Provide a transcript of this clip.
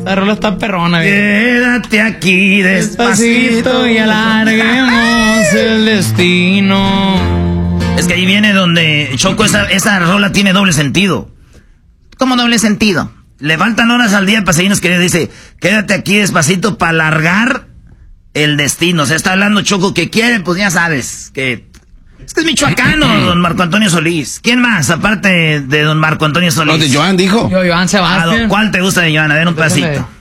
Esa rola está perrona, güey. Quédate aquí despacito y alarguemos el destino. Es que ahí viene donde, Choco, esa rola tiene doble sentido. ¿Cómo doble sentido? Le faltan horas al día al Paseños que dice, quédate aquí despacito para alargar el destino. O sea, está hablando Choco que quiere, pues ya sabes, que... Es que es michoacano, don Marco Antonio Solís. ¿Quién más, aparte de don Marco Antonio Solís? No, de Joan, dijo. Joan Sebastián. ¿Cuál te gusta de Joan? A ver, un pedacito.